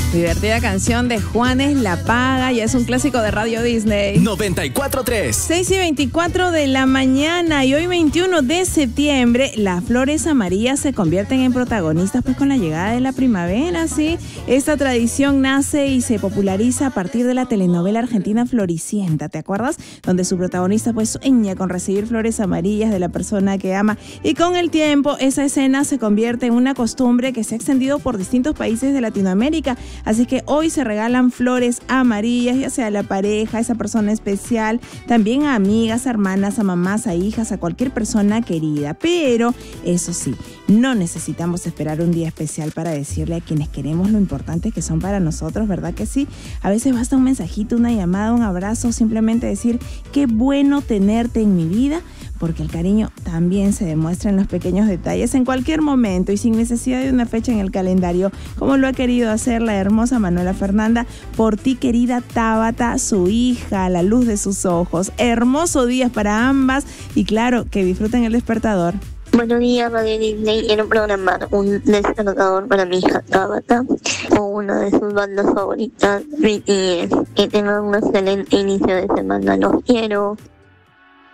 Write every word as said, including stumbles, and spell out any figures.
Divertida canción de Juanes La Paga, ya es un clásico de Radio Disney. noventa y cuatro punto tres. seis y veinticuatro de la mañana y hoy veintiuno de septiembre, las flores amarillas se convierten en protagonistas pues con la llegada de la primavera, ¿sí? Esta tradición nace y se populariza a partir de la telenovela argentina Floricienta, ¿te acuerdas? Donde su protagonista pues sueña con recibir flores amarillas de la persona que ama, y con el tiempo esa escena se convierte en una costumbre que se ha extendido por distintos países de Latinoamérica. Así que hoy se regalan flores amarillas, ya sea a la pareja, a esa persona especial, también a amigas, a hermanas, a mamás, a hijas, a cualquier persona querida. Pero, eso sí, no necesitamos esperar un día especial para decirle a quienes queremos lo importante que son para nosotros, ¿verdad que sí? A veces basta un mensajito, una llamada, un abrazo, simplemente decir qué bueno tenerte en mi vida, porque el cariño también se demuestra en los pequeños detalles, en cualquier momento y sin necesidad de una fecha en el calendario, como lo ha querido hacer la hermosa Manuela Fernanda por ti, querida Tabata, su hija, la luz de sus ojos. Hermoso día para ambas y claro, que disfruten el despertador. Buenos días, Radio Disney. Quiero programar un despertador para mi hija Tabata o una de sus bandas favoritas, B T S. Que tengan un excelente inicio de semana. Los quiero.